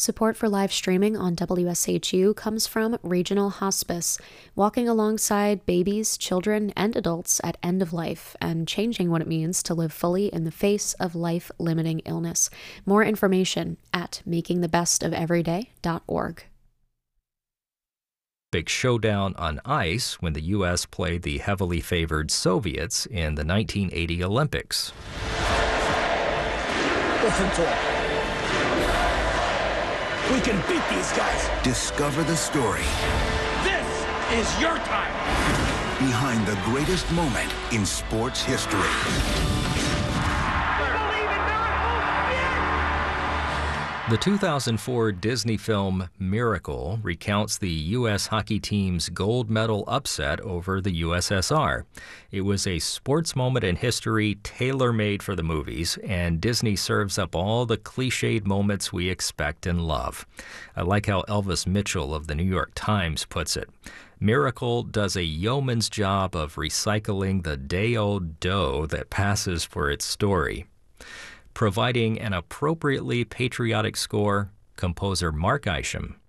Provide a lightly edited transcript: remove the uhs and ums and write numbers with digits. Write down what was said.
Support for live streaming on WSHU comes from Regional Hospice, walking alongside babies, children, and adults at end of life and changing what it means to live fully in the face of life-limiting illness. More information at makingthebestofeveryday.org. Big showdown on ice when the U.S. played the heavily favored Soviets in the 1980 Olympics. Listen to it. We can beat these guys. Discover the story This is your time. behind the greatest moment in sports history. The 2004 Disney film Miracle recounts the U.S. hockey team's gold medal upset over the USSR. It was a sports moment in history tailor-made for the movies, and Disney serves up all the cliched moments we expect and love. I like how Elvis Mitchell of the New York Times puts it. Miracle does a yeoman's job of recycling the day-old dough that passes for its story. Providing an appropriately patriotic score, composer Mark Isham